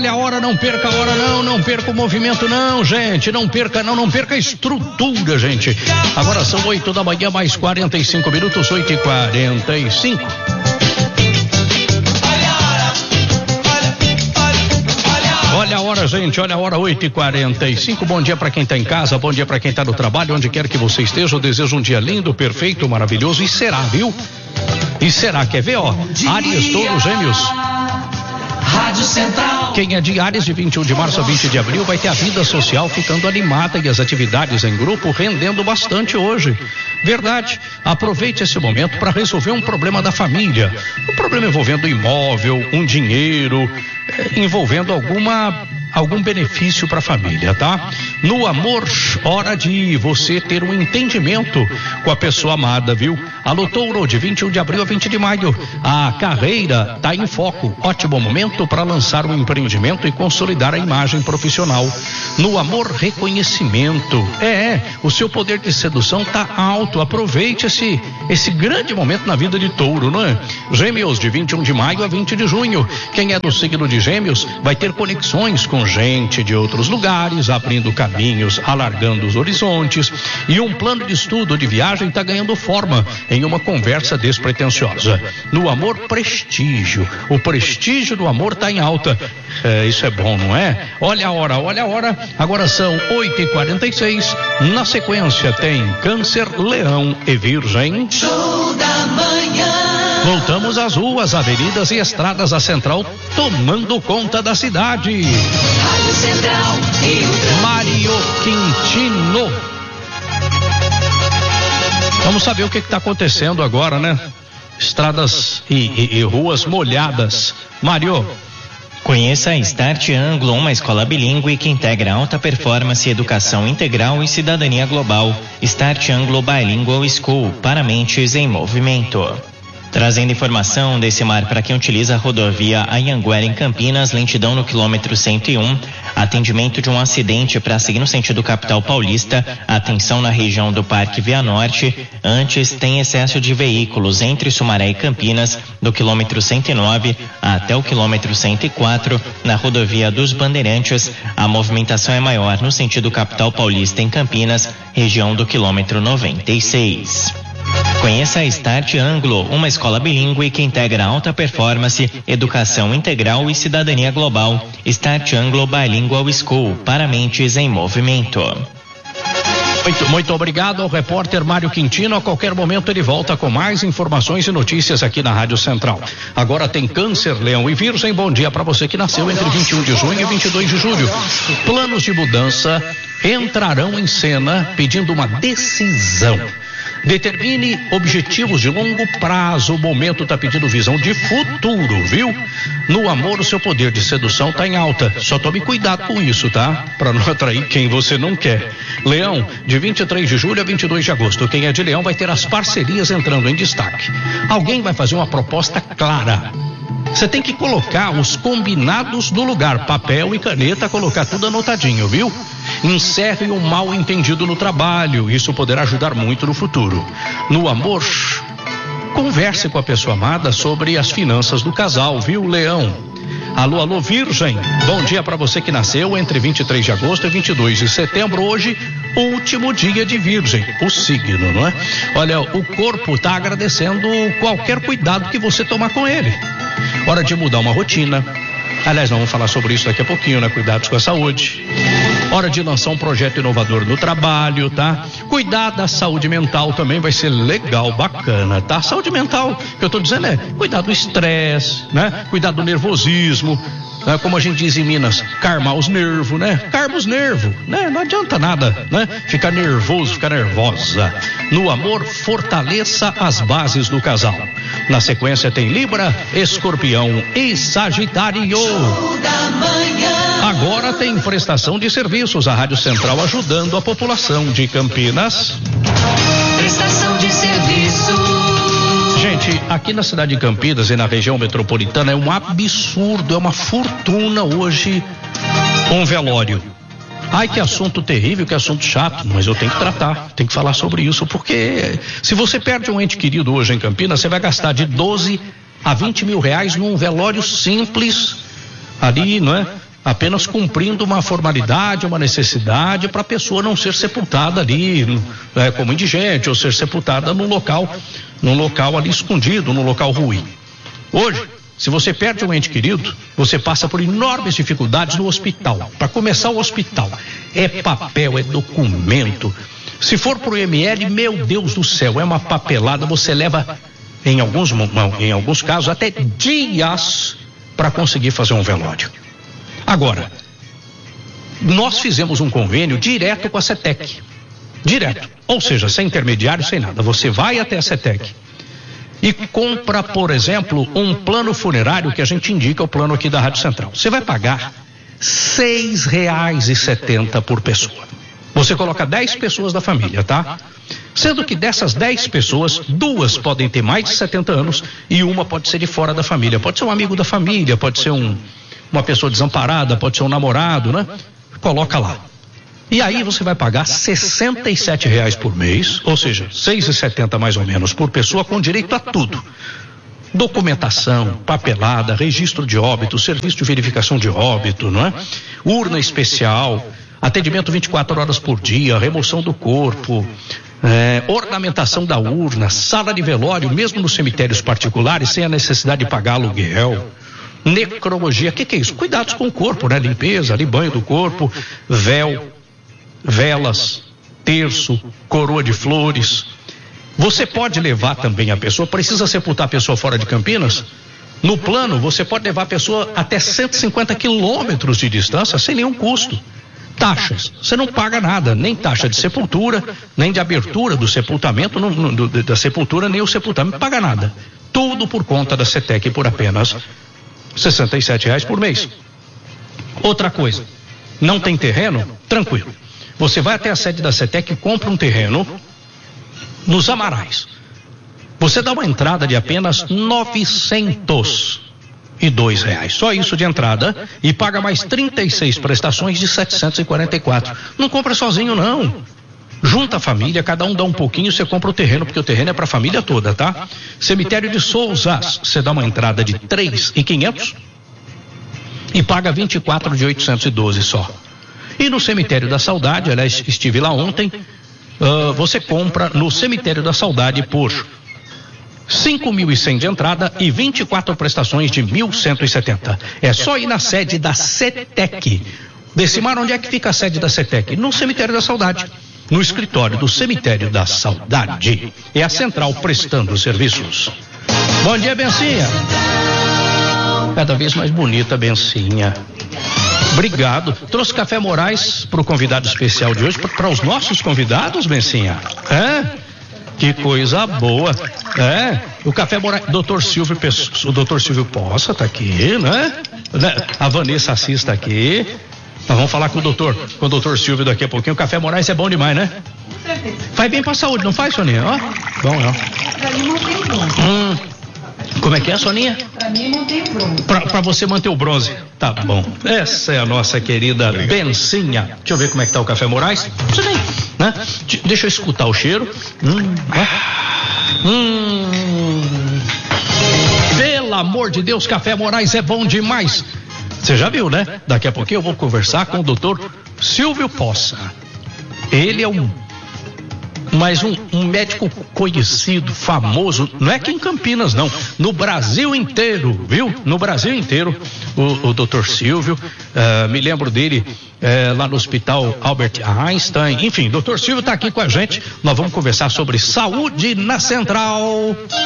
Olha a hora, não perca a hora não perca o movimento não, gente, não perca a estrutura, gente. Agora são 8 da manhã, mais 45 minutos, 8h45. Olha a hora, gente, olha a hora, 8h45. Bom dia para quem tá em casa, bom dia para quem tá no trabalho, onde quer que você esteja. Eu desejo um dia lindo, perfeito, maravilhoso, e será, viu? E será, quer ver, ó? Áries, Touro, Gêmeos. Rádio Central. Quem é de Áries, de 21 de março a 20 de abril, vai ter a vida social ficando animada e as atividades em grupo rendendo bastante hoje. Verdade. Aproveite esse momento para resolver um problema da família. Um problema envolvendo imóvel, um dinheiro, envolvendo algum benefício para a família, tá? No amor, hora de você ter um entendimento com a pessoa amada, viu? Alô, Touro, de 21 de abril a 20 de maio, a carreira tá em foco. Ótimo momento para lançar um empreendimento e consolidar a imagem profissional. No amor, reconhecimento. O seu poder de sedução tá alto. Aproveite esse grande momento na vida de Touro, não é? Gêmeos, de 21 de maio a 20 de junho. Quem é do signo de Gêmeos vai ter conexões com gente de outros lugares, abrindo caminhos, alargando os horizontes, e um plano de estudo ou de viagem está ganhando forma em uma conversa despretensiosa. No amor, prestígio. O prestígio do amor está em alta. Isso é bom, não é? Olha a hora. Agora são 8h46. Na sequência tem Câncer, Leão e Virgem. Show da manhã. Voltamos às ruas, avenidas e estradas da Central, tomando conta da cidade. Rádio Central e Mário Quintino. Vamos saber o que está acontecendo agora, né? Estradas e ruas molhadas. Mário. Conheça a Start Anglo, uma escola bilíngue que integra alta performance, educação integral e cidadania global. Start Anglo Bilingual School, para mentes em movimento. Trazendo informação desse mar para quem utiliza a rodovia Anhanguera em Campinas, lentidão no quilômetro 101, atendimento de um acidente para seguir no sentido capital paulista, atenção na região do Parque Via Norte, antes tem excesso de veículos entre Sumaré e Campinas, do quilômetro 109 até o quilômetro 104, na rodovia dos Bandeirantes, a movimentação é maior no sentido capital paulista em Campinas, região do quilômetro 96. Conheça a Start Anglo, uma escola bilíngue que integra alta performance, educação integral e cidadania global. Start Anglo Bilingual School, para mentes em movimento. Muito obrigado ao repórter Mário Quintino. A qualquer momento ele volta com mais informações e notícias aqui na Rádio Central. Agora tem Câncer, Leão e Virgem. Bom dia para você que nasceu entre 21 de junho e 22 de julho. Planos de mudança entrarão em cena pedindo uma decisão. Determine objetivos de longo prazo. O momento está pedindo visão de futuro, viu? No amor, o seu poder de sedução está em alta. Só tome cuidado com isso, tá? Para não atrair quem você não quer. Leão, de 23 de julho a 22 de agosto. Quem é de Leão vai ter as parcerias entrando em destaque. Alguém vai fazer uma proposta clara. Você tem que colocar os combinados no lugar, papel e caneta, colocar tudo anotadinho, viu? Encerre um mal entendido no trabalho, isso poderá ajudar muito no futuro. No amor, converse com a pessoa amada sobre as finanças do casal, viu, Leão? Alô, Virgem, bom dia para você que nasceu entre 23 de agosto e 22 de setembro, hoje, último dia de Virgem, o signo, não é? Olha, o corpo está agradecendo qualquer cuidado que você tomar com ele. Hora de mudar uma rotina. Aliás, nós vamos falar sobre isso daqui a pouquinho, né? Cuidados com a saúde. Hora de lançar um projeto inovador no trabalho, tá? Cuidar da saúde mental também vai ser legal, bacana, tá? Saúde mental, que eu tô dizendo cuidar do estresse, né? Cuidar do nervosismo, né? Como a gente diz em Minas, carmar os nervos, né? Carma os nervos, né? Não adianta nada, né? Ficar nervoso, ficar nervosa. No amor, fortaleça as bases do casal. Na sequência tem Libra, Escorpião e Sagitário. Show da manhã. Agora tem prestação de serviços. A Rádio Central ajudando a população de Campinas. Prestação de serviço. Gente, aqui na cidade de Campinas e na região metropolitana é um absurdo, é uma fortuna hoje um velório. Ai, que assunto terrível, que assunto chato, mas eu tenho que tratar, tenho que falar sobre isso, porque se você perde um ente querido hoje em Campinas, você vai gastar de 12 a 20 mil reais num velório simples, ali, não é? apenas cumprindo uma formalidade, uma necessidade para a pessoa não ser sepultada ali como indigente, ou ser sepultada num local ali escondido, num local ruim. Hoje, se você perde um ente querido, você passa por enormes dificuldades no hospital. Para começar, o hospital é papel, é documento. Se for pro IML, meu Deus do céu, é uma papelada. Você leva, em alguns casos, até dias para conseguir fazer um velório. Agora, nós fizemos um convênio direto com a CETEC. Direto. Ou seja, sem intermediário, sem nada. Você vai até a CETEC e compra, por exemplo, um plano funerário que a gente indica, o plano aqui da Rádio Central. Você vai pagar R$ 6,70 por pessoa. Você coloca 10 pessoas da família, tá? Sendo que dessas 10 pessoas, 2 podem ter mais de 70 anos e uma pode ser de fora da família. Pode ser um amigo da família, pode ser uma pessoa desamparada, pode ser um namorado, né? Coloca lá. E aí você vai pagar R$ 67 por mês, ou seja, R$ 6,70 mais ou menos por pessoa, com direito a tudo. Documentação, papelada, registro de óbito, serviço de verificação de óbito, não é? Urna especial, atendimento 24 horas por dia, remoção do corpo, ornamentação da urna, sala de velório, mesmo nos cemitérios particulares, sem a necessidade de pagar aluguel. Necrologia, o que é isso? Cuidados com o corpo, né? Limpeza, ali, banho do corpo, véu, velas, terço, coroa de flores. Você pode levar também a pessoa, precisa sepultar a pessoa fora de Campinas? No plano, você pode levar a pessoa até 150 quilômetros de distância sem nenhum custo. Taxas, você não paga nada, nem taxa de sepultura, nem de abertura do sepultamento, da sepultura, nem o sepultamento, não paga nada. Tudo por conta da CETEC por apenas R$ 67 por mês. Outra coisa, não tem terreno? Tranquilo. Você vai até a sede da CETEC e compra um terreno nos Amarais. Você dá uma entrada de apenas R$ 902. Só isso de entrada e paga mais 36 prestações de 744. Não compra sozinho, não. Junta a família, cada um dá um pouquinho, você compra o terreno, porque o terreno é para a família toda, tá? Cemitério de Sousas, você dá uma entrada de 3.500 e paga 24 de 812 só. E no Cemitério da Saudade, aliás, estive lá ontem, você compra no Cemitério da Saudade por 5.100 de entrada e 24 prestações de 1.170. É só ir na sede da CETEC. Decimar, onde é que fica a sede da CETEC? No Cemitério da Saudade. No escritório do Cemitério da Saudade. É a central prestando serviços. Bom dia, Bencinha. Cada vez mais bonita, Bencinha. Obrigado. Trouxe Café Morais para o convidado especial de hoje, para os nossos convidados, Bencinha. Que coisa boa. O Café Morais, o Dr. Silvio Poça está aqui, né? A Vanessa Assis está aqui. Nós vamos falar com o doutor Silvio daqui a pouquinho. O Café Morais é bom demais, né? Faz bem pra saúde, não faz, Soninha? Ó, bom, não. Pra mim mantém o bronze. Como é que é, Soninha? Pra mim mantém o bronze. Pra você manter o bronze. Tá bom. Essa é a nossa querida Bencinha. Deixa eu ver como é que tá o Café Morais. Você vem, né? Deixa eu escutar o cheiro. Pelo amor de Deus, Café Morais é bom demais. Você já viu, né? Daqui a pouquinho eu vou conversar com o doutor Silvio Poça. Ele é um médico conhecido, famoso, não é aqui em Campinas, não, no Brasil inteiro, viu? No Brasil inteiro, o doutor Silvio, me lembro dele lá no Hospital Albert Einstein, enfim, doutor Silvio está aqui com a gente, nós vamos conversar sobre saúde na Central.